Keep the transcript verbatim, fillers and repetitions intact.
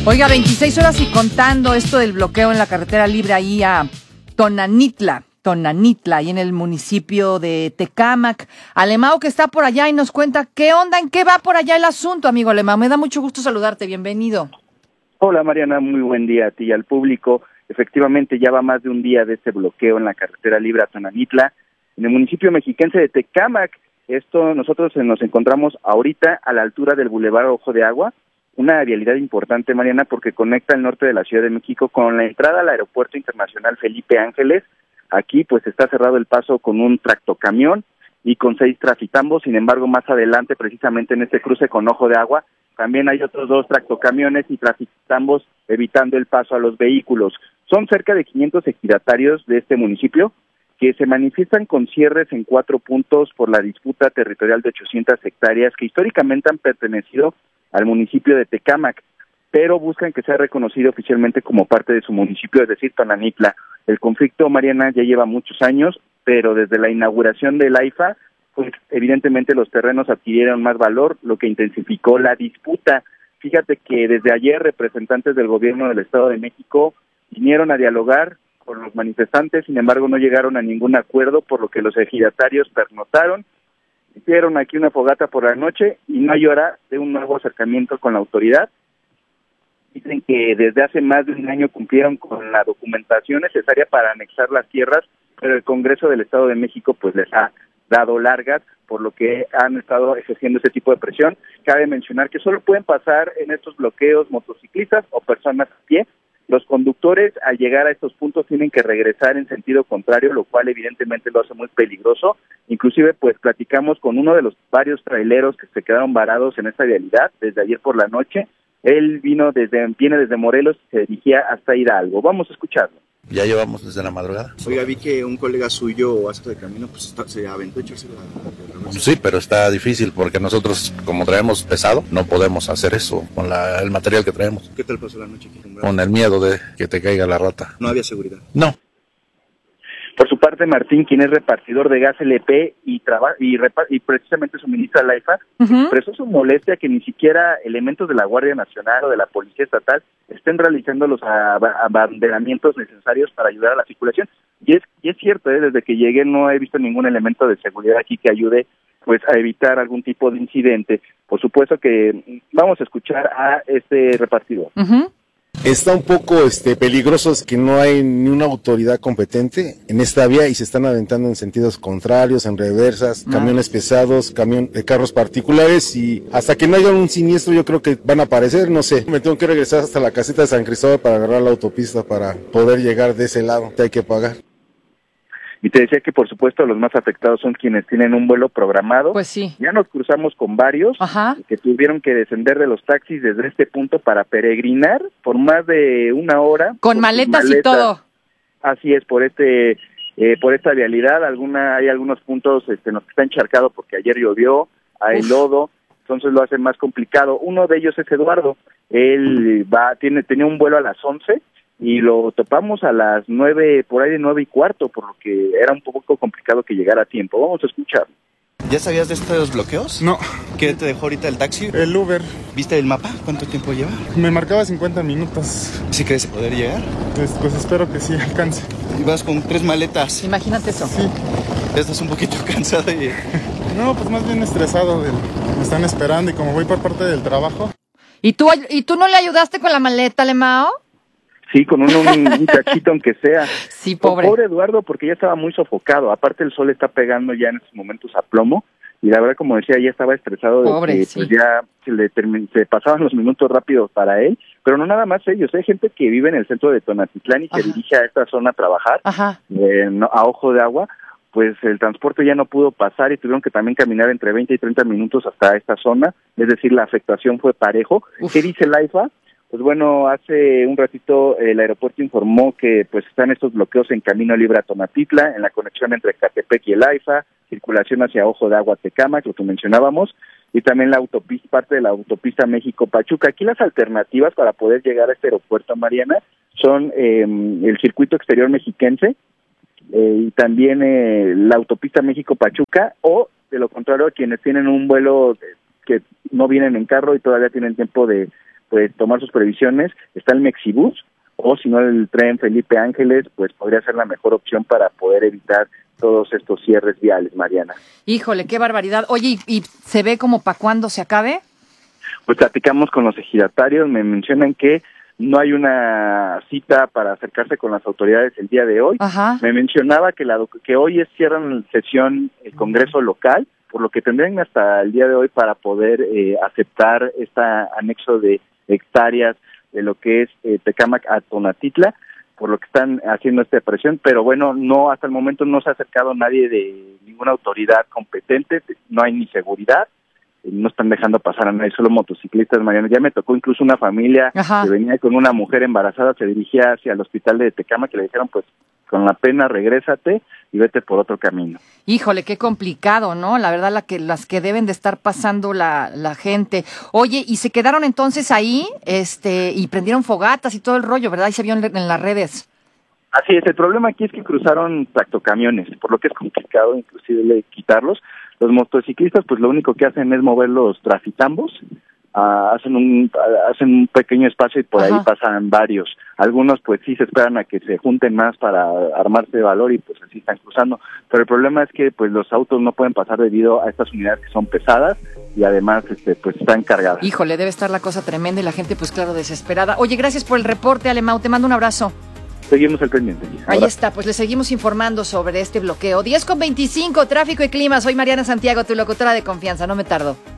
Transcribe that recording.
Oiga, veintiséis horas y contando esto del bloqueo en la carretera libre ahí a Tonanitla, Tonanitla, ahí en el municipio de Tecámac. Alemão, que está por allá y nos cuenta qué onda, en qué va por allá el asunto, amigo Alemão. Me da mucho gusto saludarte, bienvenido. Hola Mariana, muy buen día a ti y al público. Efectivamente, ya va más de un día de este bloqueo en la carretera libre a Tonanitla, en el municipio mexiquense de Tecámac. Esto, nosotros nos encontramos ahorita a la altura del Boulevard Ojo de Agua, una vialidad importante, Mariana, porque conecta el norte de la Ciudad de México con la entrada al Aeropuerto Internacional Felipe Ángeles. Aquí pues está cerrado el paso con un tractocamión y con seis trafitambos. Sin embargo, más adelante, precisamente en este cruce con Ojo de Agua, también hay otros dos tractocamiones y trafitambos evitando el paso a los vehículos. Son cerca de quinientos ejidatarios de este municipio que se manifiestan con cierres en cuatro puntos por la disputa territorial de ochocientas hectáreas que históricamente han pertenecido al municipio de Tecámac, pero buscan que sea reconocido oficialmente como parte de su municipio, es decir, Tonanitla. El conflicto, Mariana, ya lleva muchos años, pero desde la inauguración del AIFA, pues evidentemente los terrenos adquirieron más valor, lo que intensificó la disputa. Fíjate que desde ayer representantes del gobierno del Estado de México vinieron a dialogar con los manifestantes, sin embargo no llegaron a ningún acuerdo, por lo que los ejidatarios pernotaron, hicieron aquí una fogata por la noche y no hay hora de un nuevo acercamiento con la autoridad. Dicen que desde hace más de un año cumplieron con la documentación necesaria para anexar las tierras, pero el Congreso del Estado de México pues les ha dado largas, por lo que han estado ejerciendo ese tipo de presión. Cabe mencionar que solo pueden pasar en estos bloqueos motociclistas o personas a pie. Los conductores, al llegar a estos puntos, tienen que regresar en sentido contrario, lo cual evidentemente lo hace muy peligroso. Inclusive, pues, platicamos con uno de los varios traileros que se quedaron varados en esta vialidad desde ayer por la noche. Él vino desde, viene desde Morelos y se dirigía hasta Hidalgo. Vamos a escucharlo. Ya llevamos desde la madrugada. Oiga, vi que un colega suyo hace de camino, pues está, se aventó a echarse la, la... Sí, pero está difícil porque nosotros, como traemos pesado, no podemos hacer eso con la, el material que traemos. ¿Qué tal pasó la noche? Con el miedo de que te caiga la rata. ¿No había seguridad? No. Por su parte, Martín, quien es repartidor de gas L P y, traba, y, repa- y precisamente suministra la AIFA, uh-huh. expresó su molestia que ni siquiera elementos de la Guardia Nacional o de la Policía Estatal estén realizando los ab- abanderamientos necesarios para ayudar a la circulación. Y es y es cierto, ¿eh? Desde que llegué no he visto ningún elemento de seguridad aquí que ayude pues a evitar algún tipo de incidente. Por supuesto que vamos a escuchar a este repartidor. Uh-huh. Está un poco este peligroso, es que no hay ni una autoridad competente en esta vía y se están aventando en sentidos contrarios, en reversas, no. camiones pesados, camión, eh, carros particulares, y hasta que no haya un siniestro yo creo que van a aparecer, no sé. Me tengo que regresar hasta la caseta de San Cristóbal para agarrar la autopista para poder llegar de ese lado, hay que pagar. Y te decía que, por supuesto, los más afectados son quienes tienen un vuelo programado. Pues sí. Ya nos cruzamos con varios Ajá. que tuvieron que descender de los taxis desde este punto para peregrinar por más de una hora. Con maletas, maletas y todo. Así es, por este eh, por esta vialidad. Alguna Hay algunos puntos este, en los que está encharcado porque ayer llovió, hay Uf. lodo, entonces lo hace más complicado. Uno de ellos es Eduardo. Él va tiene tenía un vuelo a las once y lo topamos a las nueve, por ahí de nueve y cuarto, por lo que era un poco complicado que llegara a tiempo. Vamos a escuchar. ¿Ya sabías de estos bloqueos? No. ¿Qué te dejó ahorita el taxi? El Uber. ¿Viste el mapa? ¿Cuánto tiempo lleva? Me marcaba cincuenta minutos. ¿Sí crees poder llegar? Pues, pues espero que sí alcance. Y vas con tres maletas. Imagínate eso. Sí. Ya estás un poquito cansado y... No, pues más bien estresado. Del... Me están esperando y como voy por parte del trabajo. ¿Y tú, ¿y tú no le ayudaste con la maleta, Alemão? Sí, con un, un, un cachito aunque sea. Sí, pobre. Pobre Eduardo, porque ya estaba muy sofocado. Aparte el sol está pegando ya en estos momentos a plomo. Y la verdad, como decía, ya estaba estresado. Pobre, de que sí. pues ya se le termin- se pasaban los minutos rápidos para él. Pero no nada más ellos. Hay gente que vive en el centro de Tonatitlán y Ajá. se dirige a esta zona a trabajar, Ajá. Eh, no, a Ojo de Agua. Pues el transporte ya no pudo pasar y tuvieron que también caminar entre veinte y treinta minutos hasta esta zona. Es decir, la afectación fue parejo. Uf. ¿Qué dice el AIFA? Pues bueno, hace un ratito el aeropuerto informó que pues están estos bloqueos en camino libre a Tonatitla, en la conexión entre Ecatepec y el AIFA, circulación hacia Ojo de Agua Tecámac, lo que mencionábamos, y también la autopista, parte de la autopista México-Pachuca. Aquí las alternativas para poder llegar a este aeropuerto, Mariana, son eh, el circuito exterior mexiquense eh, y también eh, la autopista México-Pachuca, o de lo contrario, quienes tienen un vuelo que no vienen en carro y todavía tienen tiempo de pues tomar sus previsiones. Está el Mexibus, o si no el tren Felipe Ángeles, pues podría ser la mejor opción para poder evitar todos estos cierres viales, Mariana. Híjole, qué barbaridad. Oye, ¿y, y se ve como para cuándo se acabe? Pues platicamos con los ejidatarios, me mencionan que no hay una cita para acercarse con las autoridades el día de hoy. Ajá. Me mencionaba que la que hoy es cierran sesión el Congreso local, por lo que tendrían hasta el día de hoy para poder eh, aceptar este anexo de hectáreas de lo que es eh, Tecámac a Tonanitla, por lo que están haciendo esta presión, pero bueno, no hasta el momento no se ha acercado nadie de ninguna autoridad competente, no hay ni seguridad, no están dejando pasar a nadie, solo motociclistas, Mariana. Ya me tocó incluso una familia Ajá. que venía con una mujer embarazada, se dirigía hacia el hospital de Tecámac, que le dijeron, pues, con la pena, regrésate y vete por otro camino. Híjole, qué complicado, ¿no? La verdad, la que las que deben de estar pasando la, la gente. Oye, y se quedaron entonces ahí, este, y prendieron fogatas y todo el rollo, ¿verdad? Y se vio en, en las redes. Así es, el problema aquí es que cruzaron tractocamiones, por lo que es complicado inclusive quitarlos. Los motociclistas, pues lo único que hacen es mover los trafitambos, uh, hacen un hacen un pequeño espacio y por Ajá. ahí pasan varios. Algunos pues sí se esperan a que se junten más para armarse de valor y pues así están cruzando. Pero el problema es que pues los autos no pueden pasar debido a estas unidades que son pesadas y además este pues están cargadas. Híjole, debe estar la cosa tremenda y la gente pues claro desesperada. Oye, gracias por el reporte, Alemão, te mando un abrazo. Seguimos el pendiente. Ahí Ahora. está, pues le seguimos informando sobre este bloqueo. diez con veinticinco, tráfico y clima. Soy Mariana Santiago, tu locutora de confianza, no me tardo.